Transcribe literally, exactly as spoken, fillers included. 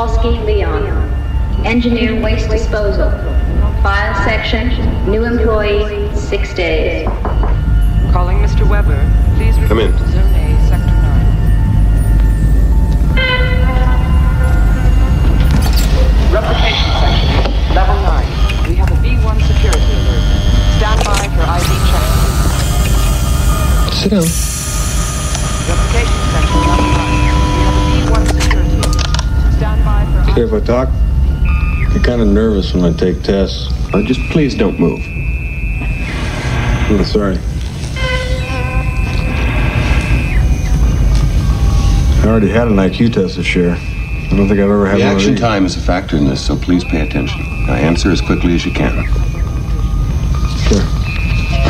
Kowalski Leon, Engineer Waste Disposal, File Section, new employee, six days. Calling Mister Weber, please Come report in. to Zone A, Sector nine. Replication section, level nine. We have a B one security alert. Stand by for I D check. Sit down. Replication section, level nine. We have a B one security alert. Stand by for Okay, if I talk, I get kind of nervous when I take tests. Uh, just please don't move. I'm sorry. I already had an I Q test this year. I don't think I've ever had one of Reaction these. time is a factor in this, so please pay attention. Now answer as quickly as you can.